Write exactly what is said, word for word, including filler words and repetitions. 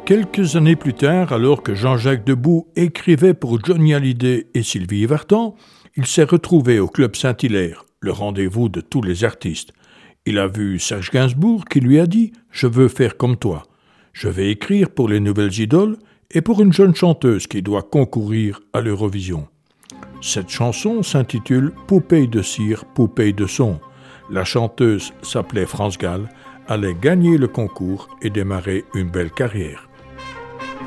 Quelques années plus tard, alors que Jean-Jacques Debout écrivait pour Johnny Hallyday et Sylvie Vartan, il s'est retrouvé au Club Saint-Hilaire, le rendez-vous de tous les artistes. Il a vu Serge Gainsbourg qui lui a dit « Je veux faire comme toi. Je vais écrire pour les nouvelles idoles et pour une jeune chanteuse qui doit concourir à l'Eurovision. » Cette chanson s'intitule « Poupée de cire, poupée de son ». La chanteuse s'appelait France Gall, allait gagner le concours et démarrer une belle carrière.